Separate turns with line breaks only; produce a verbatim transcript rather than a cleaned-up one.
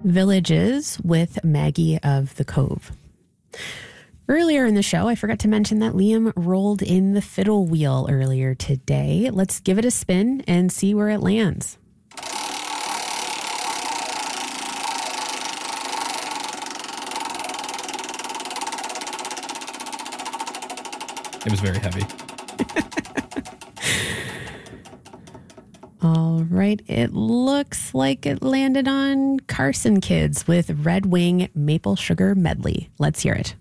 Villages with Maggie of the Cove. Earlier in the show, I forgot to mention that Liam rolled in the fiddle wheel earlier today. Let's give it a spin and see where it lands.
It was very heavy.
All right. It looks like it landed on Carson Kids with Red Wing Maple Sugar Medley. Let's hear it.